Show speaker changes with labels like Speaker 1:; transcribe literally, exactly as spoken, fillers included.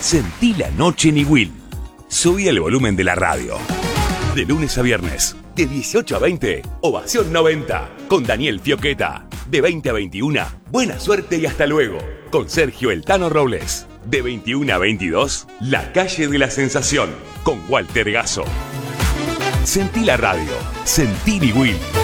Speaker 1: Sentí la noche en Iguil. Subí el volumen de la radio. De lunes a viernes, de dieciocho a veinte, Ovación noventa, con Daniel Fioqueta. De veinte a veintiuno, buena suerte y hasta luego, con Sergio El Tano Robles. De veintiuno a veintidós, La Calle de la Sensación, con Walter Gasso. Sentí la radio, sentí Iguil.